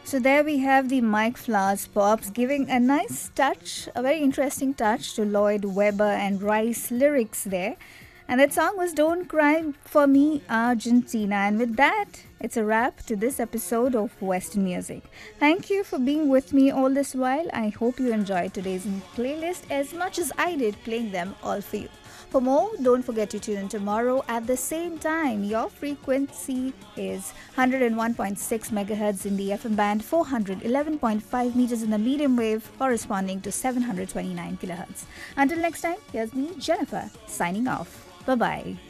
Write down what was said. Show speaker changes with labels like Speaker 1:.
Speaker 1: So there we have the Mike Flowers Pops giving a nice touch, a very interesting touch to Lloyd Webber and Rice lyrics there. And that song was Don't Cry for Me, Argentina. And with that, it's a wrap to this episode of Western Music. Thank you for being with me all this while. I hope you enjoyed today's playlist as much as I did playing them all for you. For more, don't forget to tune in tomorrow at the same time. Your frequency is 101.6 megahertz in the FM band, 411.5 meters in the medium wave, corresponding to 729 kilohertz. Until next time, here's me, Jennifer, signing off. Bye-bye.